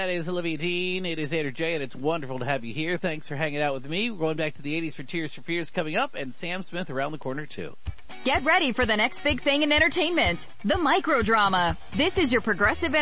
That is Olivia Dean. It is Andrew J, and it's wonderful to have you here. Thanks for hanging out with me. We're going back to the 80s for Tears for Fears coming up, and Sam Smith around the corner, too. Get ready for the next big thing in entertainment, the microdrama. This is your Progressive